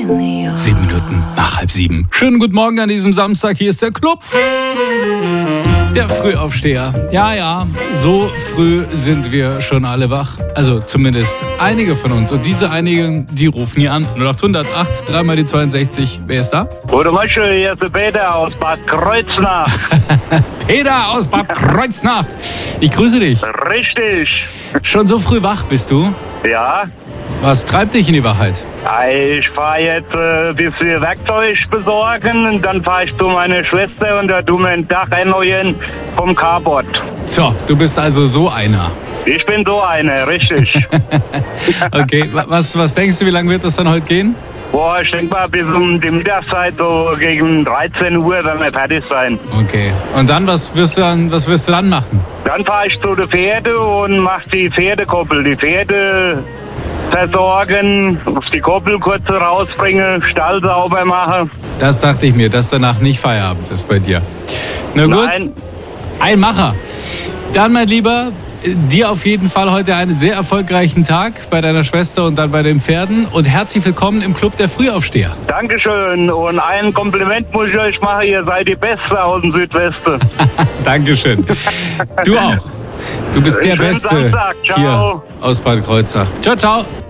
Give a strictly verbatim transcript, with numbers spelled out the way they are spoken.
Sieben Minuten nach halb sieben. Schönen guten Morgen an diesem Samstag. Hier ist der Club. Der Frühaufsteher. Ja, ja, so früh sind wir schon alle wach. Also zumindest einige von uns. Und diese einigen, die rufen hier an. null acht hundert acht, dreimal die zweiundsechzig. Wer ist da? Gute Morgen, hier ist der Peter aus Bad Kreuznach. Peter aus Bad Kreuznach. Ich grüße dich. Richtig. Schon so früh wach bist du? Ja. Was treibt dich in die Wachheit? Ich fahre jetzt äh, ein bisschen Werkzeug besorgen und dann fahre ich zu meiner Schwester und da tun wir ein Dach erneuern vom Carport. So, du bist also so einer. Ich bin so einer, richtig. Okay, was, was denkst du, wie lange wird das dann heute gehen? Boah, ich denke mal bis um die Mittagszeit, so gegen dreizehn Uhr, werden wir fertig sein. Okay, und dann, was wirst du dann, was wirst du dann machen? Dann fahre ich zu den Pferden und mache die Pferdekoppel. Die Pferde versorgen, auf die Koppel kurz rausbringen, Stall sauber machen. Das dachte ich mir, dass danach nicht Feierabend ist bei dir. Na gut, Nein. Ein Macher. Dann, mein Lieber, dir auf jeden Fall heute einen sehr erfolgreichen Tag bei deiner Schwester und dann bei den Pferden. Und herzlich willkommen im Club der Frühaufsteher. Dankeschön. Und ein Kompliment muss ich euch machen. Ihr seid die Beste aus dem Südwesten. Dankeschön. Du auch. Du bist der Schönen Beste Samstag. Ciao. hier aus Bad Kreuznach. Ciao, ciao.